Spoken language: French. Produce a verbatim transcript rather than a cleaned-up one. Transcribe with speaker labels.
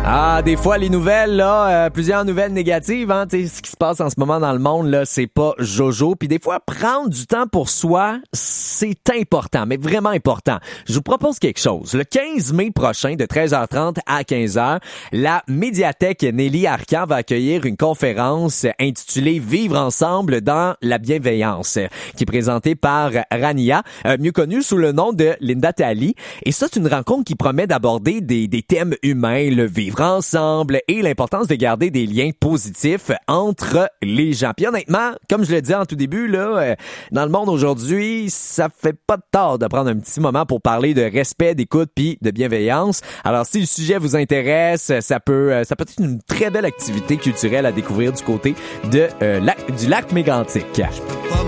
Speaker 1: Ah, des fois, les nouvelles, là, euh, plusieurs nouvelles négatives, hein, tu sais, ce qui se passe en ce moment dans le monde, là, c'est pas jojo. Puis des fois, prendre du temps pour soi, c'est important, mais vraiment important. Je vous propose quelque chose. Le quinze mai prochain, de treize heures trente à quinze heures, la médiathèque Nelly Arcan va accueillir une conférence intitulée « Vivre ensemble dans la bienveillance », qui est présentée par Rania, euh, mieux connue sous le nom de Linda Talley. Et ça, c'est une rencontre qui promet d'aborder des, des thèmes humains, le vivre ensemble et l'importance de garder des liens positifs entre les gens. Puis honnêtement, comme je le disais en tout début, là, euh, dans le monde aujourd'hui, ça fait pas de tort de prendre un petit moment pour parler de respect, d'écoute puis de bienveillance. Alors si le sujet vous intéresse, ça peut ça peut être une très belle activité culturelle à découvrir du côté de euh, lac, du lac Mégantic.